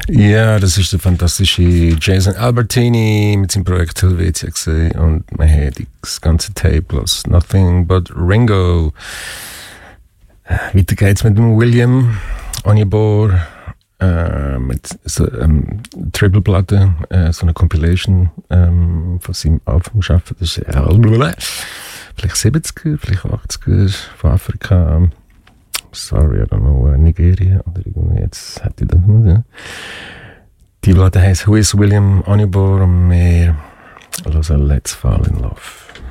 Ja, das ist der fantastische Jason Albertini mit seinem Projekt Helvetia gesehen und man hat das ganze Tape plus Nothing But Ringo. Weiter geht's mit dem William Onyeabor mit so Triple-Platte, so eine Compilation von seinem Anfangsschaffen. Das ist vielleicht 70er, vielleicht 80er von Afrika. Sorry, I don't know, Nigeria oder irgendwie, jetzt hätte ich das nicht. Ja. Die Platte heisst Who is William Onyeabor und wir hören Let's Fall in Love.